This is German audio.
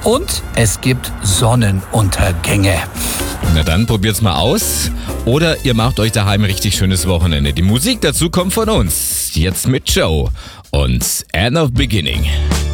Und es gibt Sonnenuntergänge. Na dann probiert's mal aus. Oder ihr macht euch daheim ein richtig schönes Wochenende. Die Musik dazu kommt von uns. Jetzt mit Joe und End of Beginning.